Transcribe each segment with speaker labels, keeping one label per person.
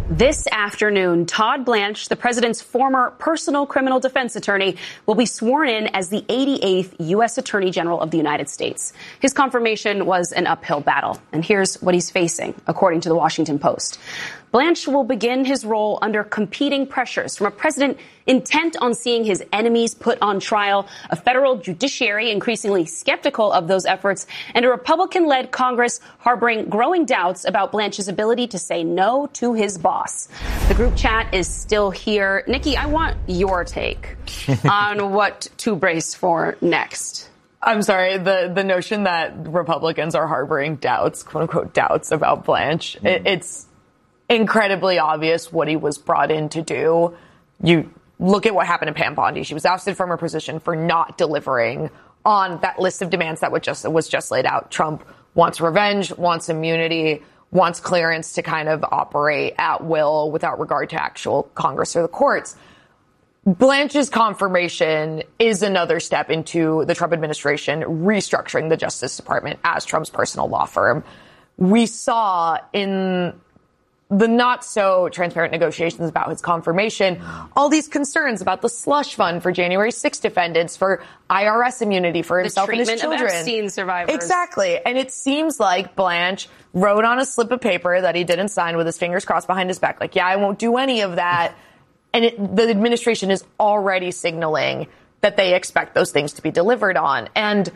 Speaker 1: This afternoon, Todd Blanche, the president's former personal criminal defense attorney, will be sworn in as the 88th U.S. Attorney General of the United States. His confirmation was an uphill battle, and here's what he's facing, according to the Washington Post. Blanche will begin his role under competing pressures from a president intent on seeing his enemies put on trial, a federal judiciary increasingly skeptical of those efforts, and a Republican-led Congress harboring growing doubts about Blanche's ability to say no to his boss. The group chat is still here. Nikki, I want your take on what to brace for next.
Speaker 2: I'm sorry, the notion that Republicans are harboring doubts, quote unquote doubts about Blanche, it's incredibly obvious what he was brought in to do. You look at what happened to Pam Bondi. She was ousted from her position for not delivering on that list of demands that was just laid out. Trump wants revenge, wants immunity, wants clearance to kind of operate at will without regard to actual Congress or the courts. Blanche's confirmation is another step into the Trump administration restructuring the Justice Department as Trump's personal law firm. We saw in the not so transparent negotiations about his confirmation, all these concerns about the slush fund for January 6 defendants, for IRS immunity for himself and his children.
Speaker 1: The treatment of Epstein survivors.
Speaker 2: Exactly. And it seems like Blanche wrote on a slip of paper that he didn't sign with his fingers crossed behind his back, like, yeah, I won't do any of that. And the administration is already signaling that they expect those things to be delivered on. And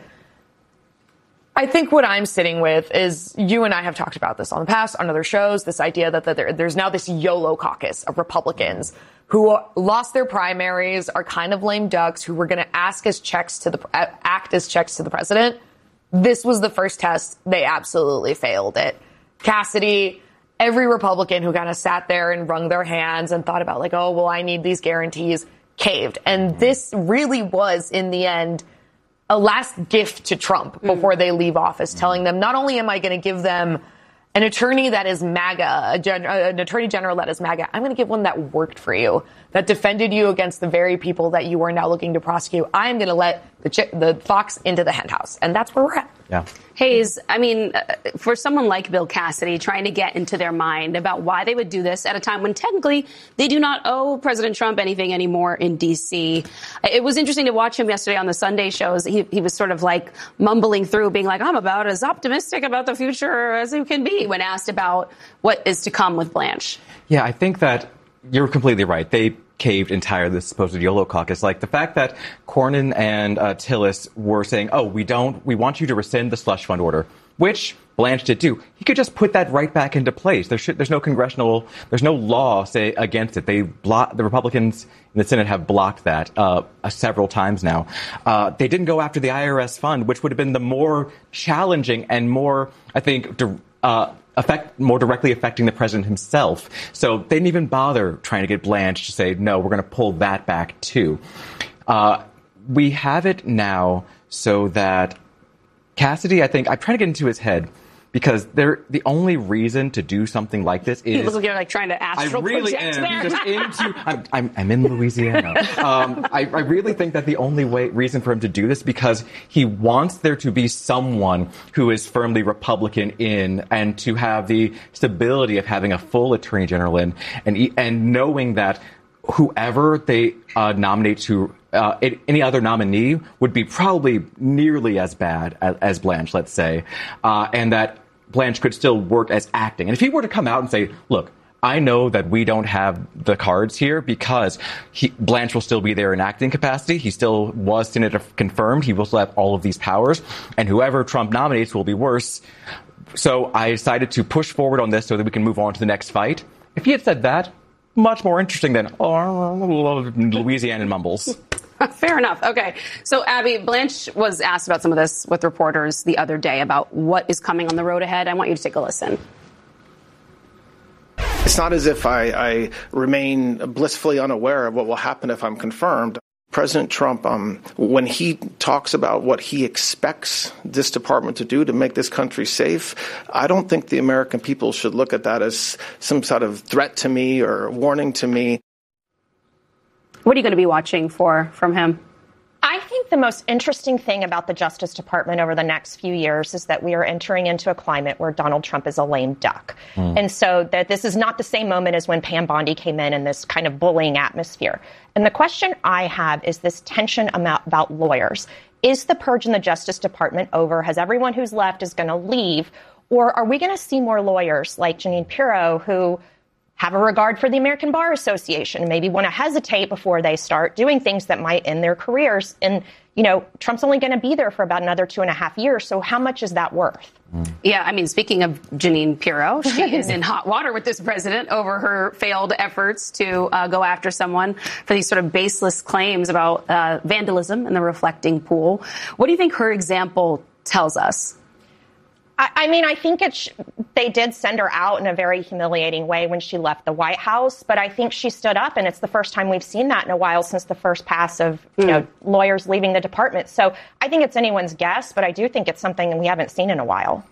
Speaker 2: I think what I'm sitting with is, you and I have talked about this on the past, on other shows, this idea that there's now this YOLO caucus of Republicans who lost their primaries, are kind of lame ducks, who were going to act as checks to the president. This was the first test. They absolutely failed it. Cassidy, every Republican who kind of sat there and wrung their hands and thought about like, oh, well, I need these guarantees, caved. And this really was, in the end, a last gift to Trump before they leave office, telling them, not only am I going to give them an attorney that is MAGA, an attorney general that is MAGA, I'm going to give one that worked for you, that defended you against the very people that you are now looking to prosecute. I'm going to let the fox into the henhouse. And that's where we're at.
Speaker 3: Yeah.
Speaker 1: Hayes, I mean, for someone like Bill Cassidy, trying to get into their mind about why they would do this at a time when technically they do not owe President Trump anything anymore in D.C. It was interesting to watch him yesterday on the Sunday shows. He was sort of like mumbling through, being like, I'm about as optimistic about the future as you can be, when asked about what is to come with Blanche.
Speaker 3: Yeah, I think that you're completely right. They caved entirely, this supposed YOLO caucus. Like the fact that Cornyn and Tillis were saying, oh, we want you to rescind the slush fund order, which Blanche did too. He could just put that right back into place. There's no law say against it. The Republicans in the Senate have blocked that several times now. They didn't go after the IRS fund, which would have been the more challenging and more, I think, more directly affecting the president himself. So they didn't even bother trying to get Blanche to say, no, we're going to pull that back too. We have it now so that Cassidy, I think, I'm trying to get into his head, because the only reason to do something like this is...
Speaker 1: You look like you're like trying to astral project there.
Speaker 3: I really am. I'm in Louisiana. I really think that the only reason for him to do this, because he wants there to be someone who is firmly Republican and to have the stability of having a full attorney general in, and knowing that whoever they nominate to any other nominee would be probably nearly as bad as Blanche, let's say, and that Blanche could still work as acting. And if he were to come out and say, look, I know that we don't have the cards here because Blanche will still be there in acting capacity. He still was Senator confirmed. He will still have all of these powers. And whoever Trump nominates will be worse. So I decided to push forward on this so that we can move on to the next fight. If he had said that, much more interesting than Louisiana mumbles.
Speaker 1: Fair enough. Okay. So, Abby, Blanche was asked about some of this with reporters the other day about what is coming on the road ahead. I want you to take a listen.
Speaker 4: It's not as if I remain blissfully unaware of what will happen if I'm confirmed. President Trump, when he talks about what he expects this department to do to make this country safe, I don't think the American people should look at that as some sort of threat to me or warning to me.
Speaker 1: What are you going to be watching for from him?
Speaker 5: I think the most interesting thing about the Justice Department over the next few years is that we are entering into a climate where Donald Trump is a lame duck. And so that this is not the same moment as when Pam Bondi came in this kind of bullying atmosphere. And the question I have is this tension about lawyers. Is the purge in the Justice Department over? Has everyone who's left is going to leave? Or are we going to see more lawyers like Jeanine Pirro who have a regard for the American Bar Association and maybe want to hesitate before they start doing things that might end their careers? And, you know, Trump's only going to be there for about another 2.5 years. So how much is that worth?
Speaker 1: Yeah, I mean, speaking of Jeanine Pirro, she is in hot water with this president over her failed efforts to go after someone for these sort of baseless claims about vandalism in the reflecting pool. What do you think her example tells us?
Speaker 5: I mean, I think they did send her out in a very humiliating way when she left the White House, but I think she stood up, and it's the first time we've seen that in a while since the first pass of lawyers leaving the department. So I think it's anyone's guess, but I do think it's something we haven't seen in a while.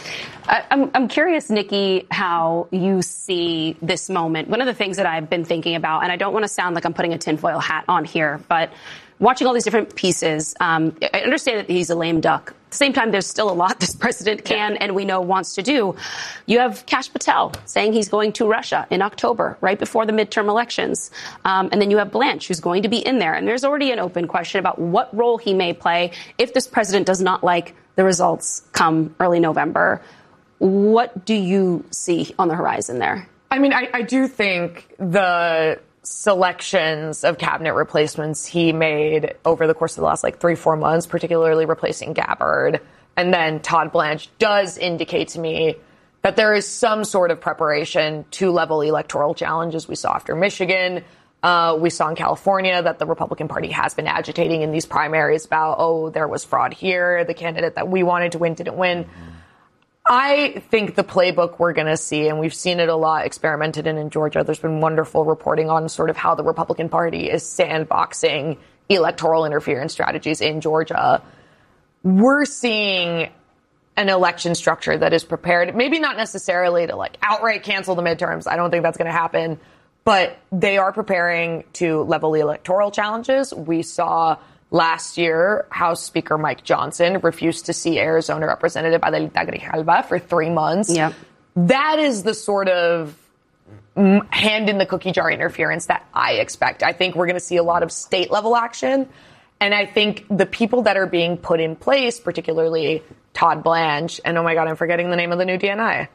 Speaker 1: I'm curious, Nikki, how you see this moment. One of the things that I've been thinking about, and I don't want to sound like I'm putting a tinfoil hat on here, but watching all these different pieces, I understand that he's a lame duck. At the same time, there's still a lot this president can and we know wants to do. You have Kash Patel saying he's going to Russia in October, right before the midterm elections. And then you have Blanche, who's going to be in there. And there's already an open question about what role he may play if this president does not like the results come early November. What do you see on the horizon there?
Speaker 2: I mean, I do think the selections of cabinet replacements he made over the course of the last 3-4 months, particularly replacing Gabbard and then Todd Blanche, does indicate to me that there is some sort of preparation to level electoral challenges. We saw after Michigan. We saw in California that the Republican Party has been agitating in these primaries about, there was fraud here. The candidate that we wanted to win didn't win. I think the playbook we're going to see, and we've seen it a lot experimented in Georgia, there's been wonderful reporting on sort of how the Republican Party is sandboxing electoral interference strategies in Georgia. We're seeing an election structure that is prepared, maybe not necessarily to outright cancel the midterms. I don't think that's going to happen, but they are preparing to level the electoral challenges. We saw last year, House Speaker Mike Johnson refused to see Arizona Representative Adelita Grijalva for 3 months.
Speaker 1: Yep.
Speaker 2: That is the sort of hand in the cookie jar interference that I expect. I think we're going to see a lot of state level action. And I think the people that are being put in place, particularly Todd Blanche, and oh my God, I'm forgetting the name of the new DNI.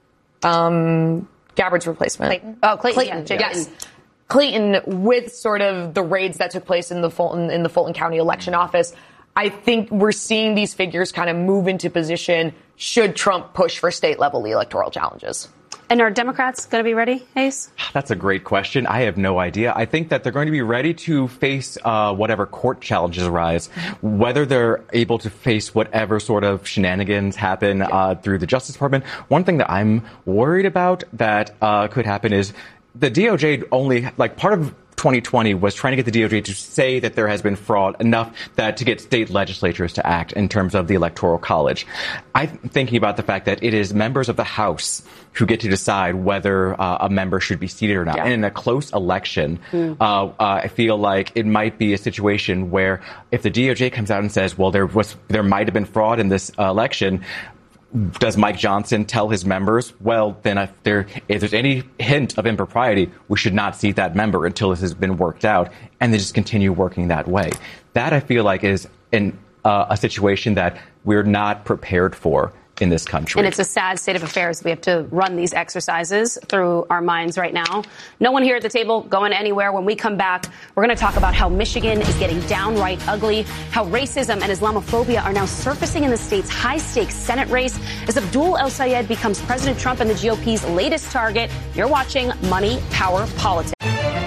Speaker 2: Gabbard's replacement.
Speaker 5: Clayton.
Speaker 1: Oh, Clayton.
Speaker 2: Yeah, yes. Clayton, with sort of the raids that took place in the Fulton County election office, I think we're seeing these figures kind of move into position should Trump push for state-level electoral challenges.
Speaker 1: And are Democrats going to be ready, Hayes?
Speaker 3: That's a great question. I have no idea. I think that they're going to be ready to face whatever court challenges arise, whether they're able to face whatever sort of shenanigans happen through the Justice Department. One thing that I'm worried about that could happen is the DOJ only, part of 2020 was trying to get the DOJ to say that there has been fraud enough that to get state legislatures to act in terms of the Electoral College. I'm thinking about the fact that it is members of the House who get to decide whether a member should be seated or not. Yeah. And in a close election, I feel like it might be a situation where if the DOJ comes out and says, well, there might have been fraud in this election, does Mike Johnson tell his members, well, then if there's any hint of impropriety, we should not seat that member until this has been worked out, and they just continue working that way? That, I feel like, is a situation that we're not prepared for in this country.
Speaker 1: And it's a sad state of affairs. We have to run these exercises through our minds right now. No one here at the table going anywhere. When we come back, we're going to talk about how Michigan is getting downright ugly, how racism and Islamophobia are now surfacing in the state's high-stakes Senate race as Abdul El-Sayed becomes President Trump and the GOP's latest target. You're watching Money, Power, Politics.